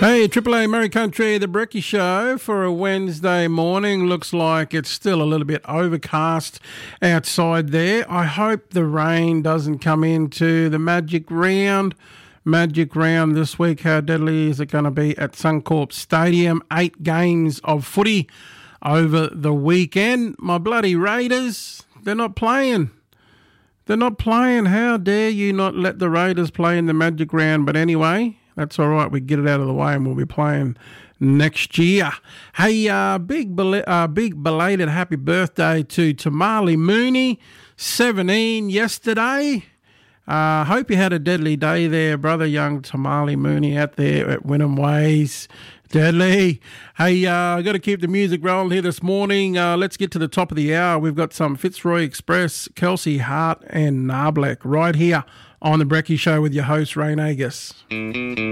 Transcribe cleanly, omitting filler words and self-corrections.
Hey, Triple A Murray Country, the Brekkie Show for a Wednesday morning. Looks like it's still a little bit overcast outside there. I hope the rain doesn't come into the Magic Round. Magic Round this week, how deadly is it going to be at Suncorp Stadium? 8 games of footy over the weekend. My bloody Raiders, they're not playing. They're not playing. How dare you not let the Raiders play in the Magic Round? But anyway, that's all right. We get it out of the way and we'll be playing next year. Hey, big belated happy birthday to Tamali Mooney, 17 yesterday. Hope you had a deadly day there, brother, young Tamali Mooney out there at Wynnum Ways. Deadly. Hey, got to keep the music rolling here this morning. Let's get to the top of the hour. We've got some Fitzroy Express, Kelsey Hart and Narblek right here on The Brekkie Show with your host, Rain Agus.